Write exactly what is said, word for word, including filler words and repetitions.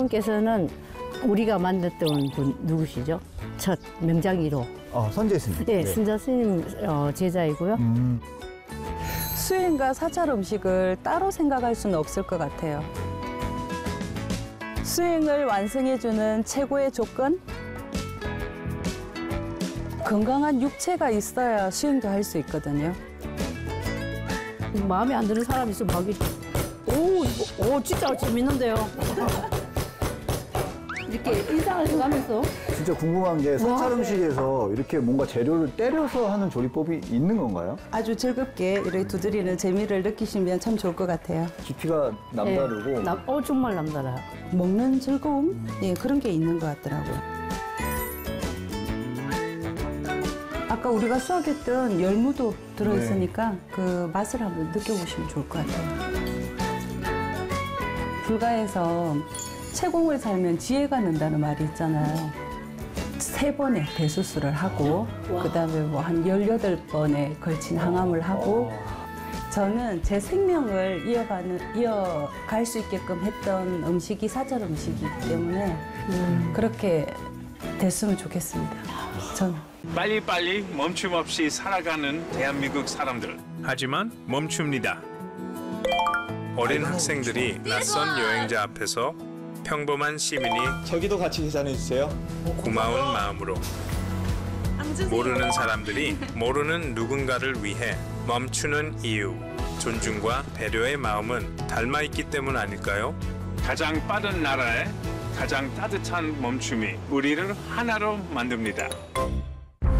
이분께서는 우리가 만났던 분 누구시죠? 첫 명장 일 호. 아, 선재 스님. 네, 순자 스님 어, 제자이고요. 음. 수행과 사찰 음식을 따로 생각할 수는 없을 것 같아요. 수행을 완성해주는 최고의 조건? 건강한 육체가 있어야 수행도 할 수 있거든요. 마음에 안 드는 사람이 있으면 하기. 오, 이거, 오, 진짜 재밌는데요. 이렇게 인상을 해가면서. 진짜 궁금한 게 사찰 와, 음식에서 이렇게 뭔가 재료를 때려서 하는 조리법이 있는 건가요? 아주 즐겁게 이렇게 두드리는 재미를 느끼시면 참 좋을 것 같아요. 깊이가 남다르고. 네, 남, 어, 정말 남달라요. 먹는 즐거움? 예, 그런 게 있는 것 같더라고요. 아까 우리가 수확했던 열무도 들어있으니까 네. 그 맛을 한번 느껴보시면 좋을 것 같아요. 불가에서 채공을 살면 지혜가 는다는 말이 있잖아요. 세 번의 배수술을 하고 그다음에 뭐 한 열여덟 번에 걸친 항암을 하고 저는 제 생명을 이어가는 이어갈 수 있게끔 했던 음식이 사찰 음식이기 때문에 음. 그렇게 됐으면 좋겠습니다. 저는. 빨리빨리 멈춤 없이 살아가는 대한민국 사람들. 하지만 멈춥니다. 어린 학생들이 낯선 여행자 앞에서 평범한 시민이 저기도 같이 계산해 주세요. 고마운 마음으로 모르는 사람들이 모르는 누군가를 위해 멈추는 이유, 존중과 배려의 마음은 닮아있기 때문 아닐까요? 가장 빠른 나라에 가장 따뜻한 멈춤이 우리를 하나로 만듭니다.